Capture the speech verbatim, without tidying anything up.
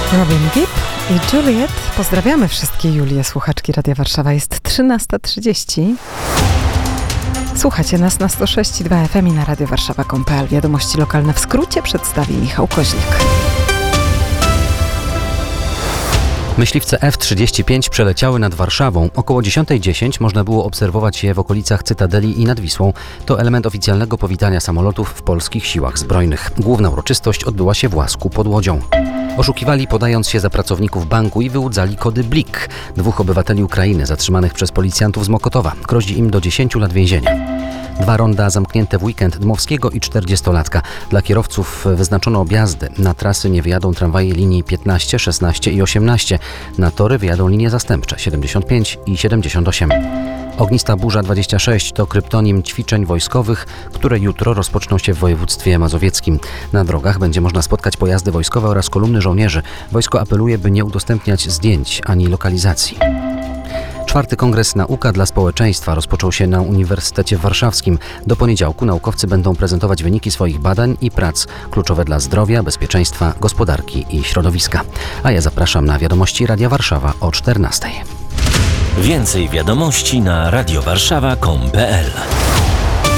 Robin Gibb i Juliet. Pozdrawiamy wszystkie Julie, słuchaczki Radia Warszawa. Jest trzynasta trzydzieści. Słuchacie nas na sto sześć i dwa F M i na radiowarszawa kropka com kropka p l. Wiadomości lokalne w skrócie przedstawi Michał Koźlik. Myśliwce F trzydzieści pięć przeleciały nad Warszawą. Około dziesiąta dziesięć można było obserwować je w okolicach Cytadeli i nad Wisłą. To element oficjalnego powitania samolotów w polskich siłach zbrojnych. Główna uroczystość odbyła się w Łasku pod Łodzią. Oszukiwali, podając się za pracowników banku i wyłudzali kody Blik. Dwóch obywateli Ukrainy zatrzymanych przez policjantów z Mokotowa. Grozi im do dziesięciu lat więzienia. Dwa ronda zamknięte w weekend Dmowskiego i czterdziestolatka. Dla kierowców wyznaczono objazdy. Na trasy nie wyjadą tramwaje linii piętnaście, szesnaście i osiemnaście. Na tory wyjadą linie zastępcze siedemdziesiąt pięć i siedemdziesiąt osiem. Ognista burza dwadzieścia sześć to kryptonim ćwiczeń wojskowych, które jutro rozpoczną się w województwie mazowieckim. Na drogach będzie można spotkać pojazdy wojskowe oraz kolumny żołnierzy. Wojsko apeluje, by nie udostępniać zdjęć ani lokalizacji. Czwarty Kongres Nauka dla Społeczeństwa rozpoczął się na Uniwersytecie Warszawskim. Do poniedziałku naukowcy będą prezentować wyniki swoich badań i prac kluczowe dla zdrowia, bezpieczeństwa, gospodarki i środowiska. A ja zapraszam na wiadomości Radia Warszawa o czternastej. Więcej wiadomości na radiowarszawa kropka com kropka p l.